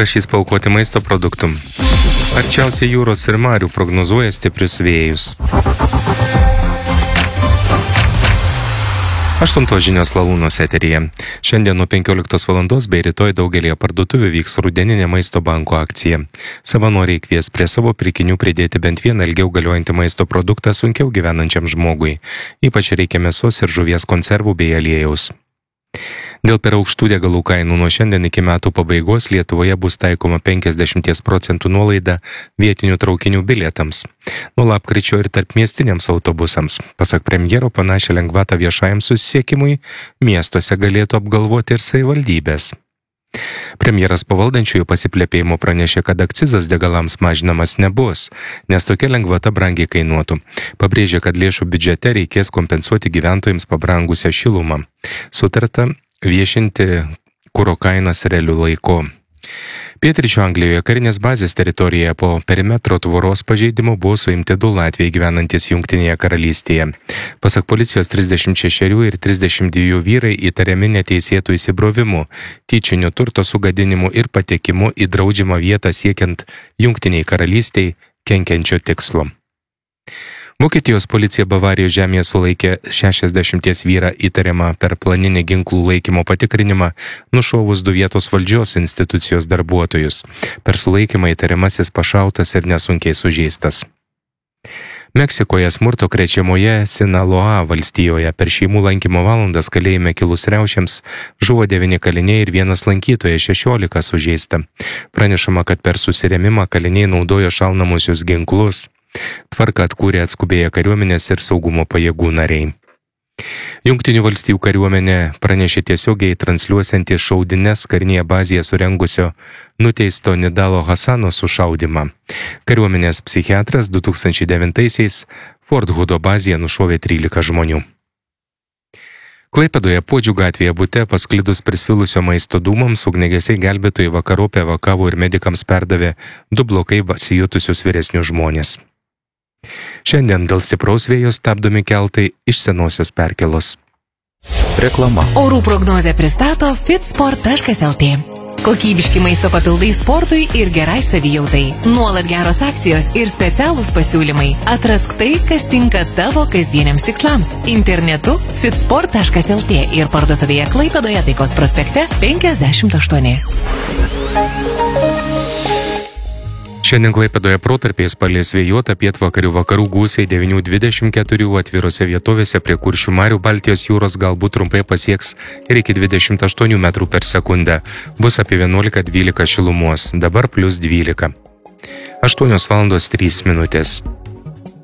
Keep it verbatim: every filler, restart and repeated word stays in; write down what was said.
prašys paaukoti maisto produktų. Arčiausiai jūros ir marių prognozuoja stiprius vėjus. Aštuntos žinios Lalūnos eteryje. Šiandien nuo penkioliktos valandos bei rytoj daugelėje parduotuvių vyks rudeninė maisto banko akcija. Savanoriai kvies prie savo pirkinių pridėti bent vieną ilgiau galiojantį maisto produktą sunkiau gyvenančiam žmogui. Ypač reikia mėsos ir žuvies konservų bei aliejaus. Dėl per aukštų degalų kainų nuo šiandien iki metų pabaigos Lietuvoje bus taikoma penkiasdešimt procentų nuolaida vietinių traukinių bilietams. Nuo lapkričio ir tarpmiestiniams autobusams. Pasak premjero, panašią lengvatą viešajam susisiekimui miestuose galėtų apgalvoti ir savivaldybės. Premjeras po valdančiųjų pasiplėpėjimo pranešė, kad akcizas degalams mažinamas nebus, nes tokia lengvata brangiai kainuotų. Pabrėžė, kad lėšų biudžete reikės kompensuoti gyventojams pabrangusią šilumą. Sutarta viešinti kuro kainas realiu laiku. Pietryčių Anglijoje karinės bazės teritorijoje po perimetro tvoros pažeidimo buvo suimti du latviai gyvenantis Jungtinėje karalystėje. Pasak policijos trisdešimt šešerių ir trisdešimt dviejų vyrai įtariami neteisėtų įsibrovimu, tyčiniu turto sugadinimu ir patekimu į draudžiamą vietą siekiant Jungtinei karalystei kenkiančio tikslo. Vokietijos policija Bavarijos žemėje sulaikė šešiasdešimties vyrą įtariamą per planinį ginklų laikymo patikrinimą, nušovus du vietos valdžios institucijos darbuotojus. Per sulaikymą įtariamasis pašautas ir nesunkiai sužeistas. Meksikoje smurto krečiamoje Sinaloa valstijoje per šeimų lankymo valandas kalėjime kilus riaušėms žuvo devyni kaliniai ir vienas lankytojas, šešiolika sužeista. Pranešama, kad per susirėmimą kaliniai naudojo šaunamusius ginklus. Tvarką atkūrė atskubėję kariuomenės ir saugumo pajėgų nariai. Jungtinių valstijų kariuomenė pranešė tiesiogiai transliuosianti šaudines karinėje bazėje surengusio nuteisto Nidalo Hasano sušaudymą. Kariuomenės psichiatras du tūkstančiai devintaisiais Fort Hoodo bazėje nušovė trylika žmonių. Klaipėdoje Puodžių gatvėje bute pasklidus prisvilusio maisto dūmams ugniagesiai gelbėtojai vakarop evakavo ir medikams perdavė du blokai pasijutusius vyresnius žmonės. Šiandien dėl stipraus vėjo stabdomi keltai iš Senosios Perkėlos. Reklama. Orų prognozę pristato fitsport taškas lt. Kokybiški maisto papildai sportui ir gerai savijautai. Nuolat geros akcijos ir specialūs pasiūlymai. Atrask tai, kas tinka tavo kasdieniams tikslams. Internetu fitsport taškas lt ir parduotuvėje Klaipėdoje Taikos prospekte penkiasdešimt aštuoni. Šiandien Klaipėdoje protarpiais palis vėjuota, pietvakarių vakarų gūsiai devyni dvidešimt keturi, atvirose vietovėse prie Kuršių marių Baltijos jūros galbūt trumpai pasieks ir iki dvidešimt aštuonių metrų per sekundę. Bus apie vienuolika dvylika šilumos, dabar plius dvylika. aštuonios valandos trys minutės.